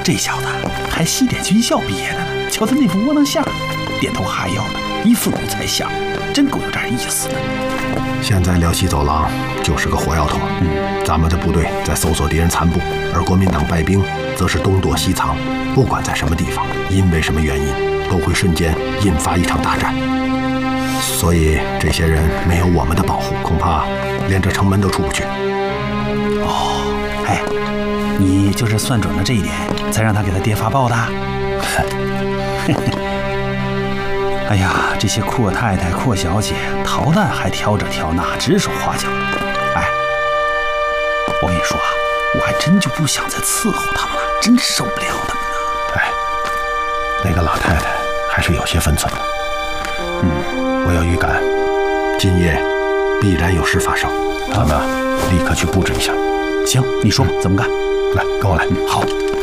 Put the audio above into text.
这小子还西点军校毕业的呢，瞧他那副窝囊相，点头哈腰的，一副奴才相，真够有点意思的。 现在辽西走廊就是个火药桶，咱们的部队在搜索敌人残部，而国民党败兵则是东躲西藏，不管在什么地方，因为什么原因，都会瞬间引发一场大战。所以这些人没有我们的保护，恐怕连这城门都出不去。 哦，哎，你就是算准了这一点，才让他给他爹发报的？哎呀，这些阔太太、阔小姐，逃难还挑这挑那，指手画脚。哎，我跟你说啊，我还真就不想再伺候他们了，真受不了他们呢。 哎，那个老太太还是有些分寸的。我有预感，今夜必然有事发生，咱们立刻去布置一下。 行，你说怎么干？ 来，跟我来。 好。